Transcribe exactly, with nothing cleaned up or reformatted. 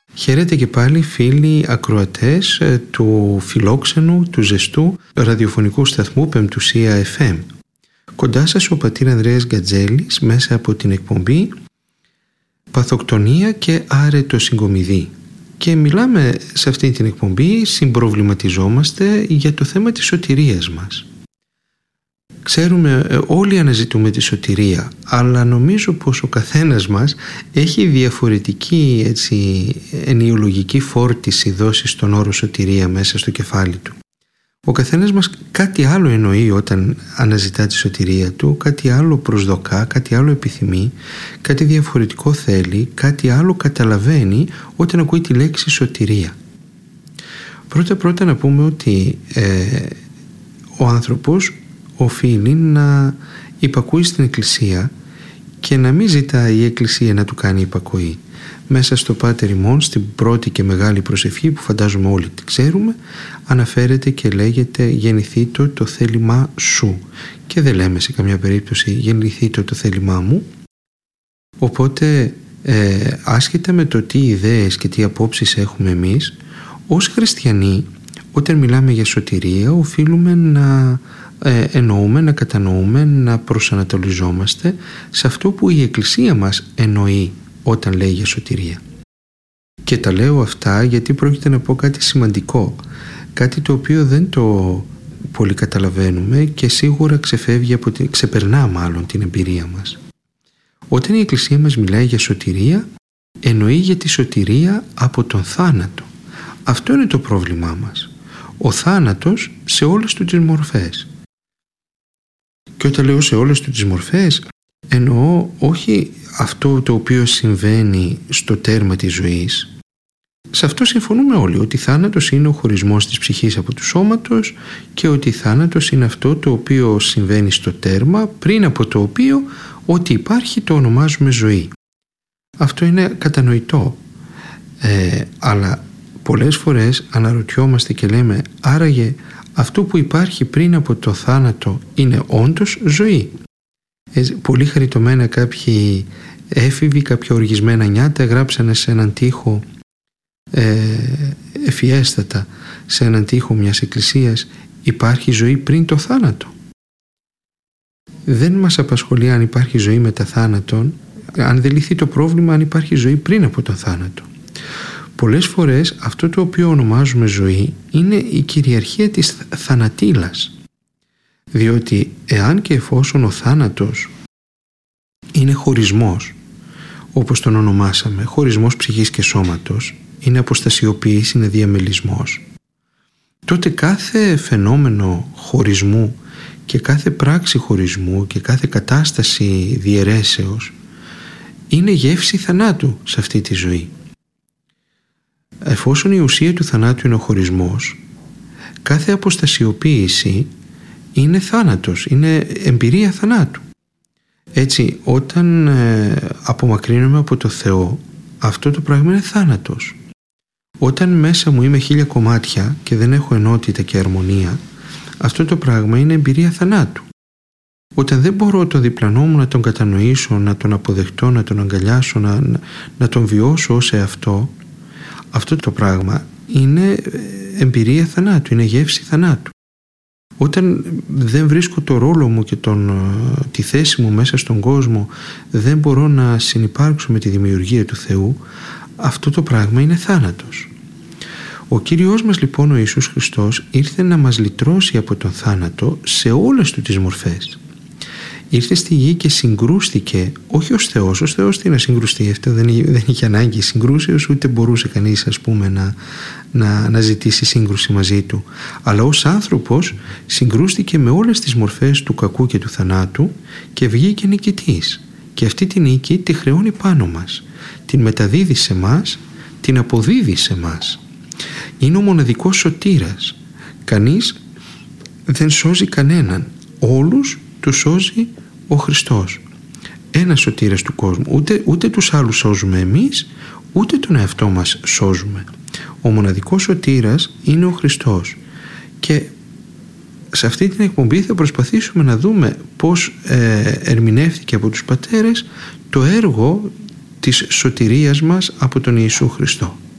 Χαίρετε και πάλι φίλοι ακροατές του φιλόξενου, του ζεστού ραδιοφωνικού σταθμού Πεμπτουσία εφ εμ. Κοντά σας ο πατήρ Ανδρέας Γκατζέλης μέσα από την εκπομπή Παθοκτονία και άρετο συγκομιδή. Και μιλάμε σε αυτή την εκπομπή, συμπροβληματιζόμαστε για το θέμα της σωτηρίας μας. Ξέρουμε, όλοι αναζητούμε τη σωτηρία, αλλά νομίζω πως ο καθένας μας έχει διαφορετική έτσι, ενοιολογική φόρτιση δώσει στον όρο σωτηρία μέσα στο κεφάλι του. Ο καθένας μας κάτι άλλο εννοεί όταν αναζητά τη σωτηρία του, κάτι άλλο προσδοκά, κάτι άλλο επιθυμεί, κάτι διαφορετικό θέλει, κάτι άλλο καταλαβαίνει όταν ακούει τη λέξη σωτηρία. Πρώτα πρώτα να πούμε ότι ε, ο άνθρωπος οφείλει να υπακούει στην Εκκλησία και να μην ζητάει η Εκκλησία να του κάνει υπακοή. Μέσα στο Πάτερ ημών, στην πρώτη και μεγάλη προσευχή που φαντάζομαι όλοι την ξέρουμε, αναφέρεται και λέγεται γεννηθήτω το θέλημά σου, και δεν λέμε σε καμιά περίπτωση γεννηθήτω το θέλημά μου. Οπότε ε, άσχετα με το τι ιδέες και τι απόψεις έχουμε εμείς, ως χριστιανοί όταν μιλάμε για σωτηρία οφείλουμε να ε, εννοούμε, να κατανοούμε, να προσανατολιζόμαστε σε αυτό που η Εκκλησία μας εννοεί όταν λέει για σωτηρία. Και τα λέω αυτά γιατί πρόκειται να πω κάτι σημαντικό, κάτι το οποίο δεν το πολύ καταλαβαίνουμε και σίγουρα ξεφεύγει από την, ξεπερνά μάλλον την εμπειρία μας. Όταν η Εκκλησία μας μιλάει για σωτηρία, εννοεί για τη σωτηρία από τον θάνατο. Αυτό είναι το πρόβλημά μας. Ο θάνατος σε όλες του τις μορφές. Και όταν λέω σε όλες του τις μορφές, εννοώ όχι αυτό το οποίο συμβαίνει στο τέρμα της ζωής. Σε αυτό συμφωνούμε όλοι, ότι θάνατος είναι ο χωρισμός της ψυχής από του σώματος και ότι θάνατος είναι αυτό το οποίο συμβαίνει στο τέρμα, πριν από το οποίο ό,τι υπάρχει το ονομάζουμε ζωή. Αυτό είναι κατανοητό, ε, αλλά πολλές φορές αναρωτιόμαστε και λέμε, άραγε αυτό που υπάρχει πριν από το θάνατο είναι όντως ζωή? Ε, πολύ χαριτωμένα κάποιοι έφηβοι, κάποια οργισμένα νιάτα γράψανε σε έναν τοίχο ε, ευφιέστατα σε έναν τοίχο μιας εκκλησίας, υπάρχει ζωή πριν το θάνατο? Δεν μας απασχολεί αν υπάρχει ζωή μετά θάνατον, αν δεν λυθεί το πρόβλημα αν υπάρχει ζωή πριν από τον θάνατο. Πολλές φορές αυτό το οποίο ονομάζουμε ζωή είναι η κυριαρχία της θανατήλας, διότι εάν και εφόσον ο θάνατος είναι χωρισμός, όπως τον ονομάσαμε, χωρισμός ψυχής και σώματος, είναι αποστασιοποίηση, είναι διαμελισμός, τότε κάθε φαινόμενο χωρισμού και κάθε πράξη χωρισμού και κάθε κατάσταση διαιρέσεως είναι γεύση θανάτου σε αυτή τη ζωή. Εφόσον η ουσία του θανάτου είναι ο χωρισμός, κάθε αποστασιοποίηση είναι θάνατος, είναι εμπειρία θανάτου. Έτσι, όταν ε, απομακρύνομαι από το Θεό, αυτό το πράγμα είναι θάνατος. Όταν μέσα μου είμαι χίλια κομμάτια και δεν έχω ενότητα και αρμονία, αυτό το πράγμα είναι εμπειρία θανάτου. Όταν δεν μπορώ τον διπλανό μου να τον κατανοήσω, να τον αποδεχτώ, να τον αγκαλιάσω, να, να τον βιώσω ως εαυτό, αυτό το πράγμα είναι εμπειρία θανάτου, είναι γεύση θανάτου. Όταν δεν βρίσκω το ρόλο μου και τον, τη θέση μου μέσα στον κόσμο, δεν μπορώ να συνυπάρξω με τη δημιουργία του Θεού, αυτό το πράγμα είναι θάνατος. Ο Κύριος μας λοιπόν ο Ιησούς Χριστός ήρθε να μας λυτρώσει από τον θάνατο σε όλες του τις μορφές. Ήρθε στη γη και συγκρούστηκε, όχι ως Θεός, ως Θεός τι να συγκρουστεί, αυτό δεν, δεν είχε ανάγκη συγκρούσεως, ούτε μπορούσε κανείς ας πούμε να, να, να ζητήσει σύγκρουση μαζί του, αλλά ως άνθρωπος συγκρούστηκε με όλες τις μορφές του κακού και του θανάτου και βγήκε νικητής, και αυτή τη νίκη τη χρεώνει πάνω μας, την μεταδίδει σε μας, την αποδίδει σε μας. Είναι ο μοναδικός σωτήρας, κανείς δεν σώζει κανέναν, όλους τους σώζει ο Χριστός. Ένας σωτήρας του κόσμου. Ούτε, ούτε τους άλλους σώζουμε εμείς, ούτε τον εαυτό μας σώζουμε. Ο μοναδικός σωτήρας είναι ο Χριστός. Και σε αυτή την εκπομπή θα προσπαθήσουμε να δούμε πώς ε, ερμηνεύτηκε από τους πατέρες το έργο της σωτηρίας μας από τον Ιησού Χριστό.